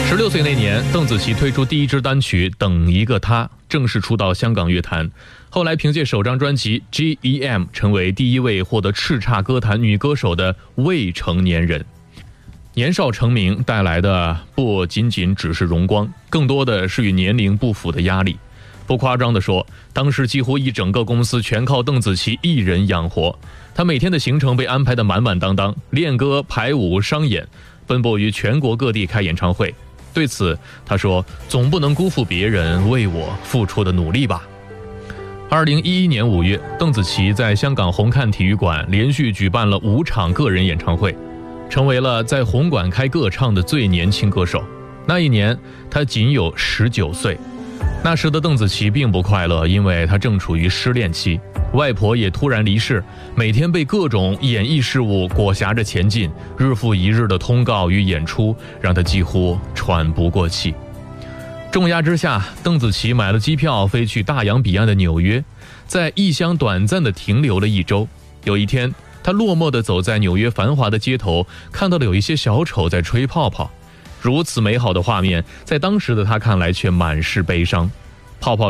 16岁那年，邓紫棋推出第一支单曲《等一个他》，正式出道香港乐坛。后来凭借首张专辑《GEM》成为第一位获得叱咤歌坛女歌手的未成年人。年少成名带来的不仅仅只是荣光，更多的是与年龄不符的压力。不夸张地说，当时几乎一整个公司全靠邓紫棋一人养活。她每天的行程被安排得满满当当，练歌、排舞、商演，奔波于全国各地开演唱会。对此，她说：“总不能辜负别人为我付出的努力吧。”2011年5月，邓紫棋在香港红磡体育馆连续举办了5场个人演唱会，成为了在红馆开个唱的最年轻歌手。那一年，她仅有19岁。那时的邓紫棋并不快乐，因为她正处于失恋期，外婆也突然离世，每天被各种演艺事务裹挟着前进，日复一日的通告与演出让她几乎喘不过气。重压之下，邓紫棋买了机票飞去大洋彼岸的纽约，在异乡短暂的停留了1周。有一天，她落寞地走在纽约繁华的街头，看到了有一些小丑在吹泡泡。如此美好的画面，在当时的她看来却满是悲伤。泡泡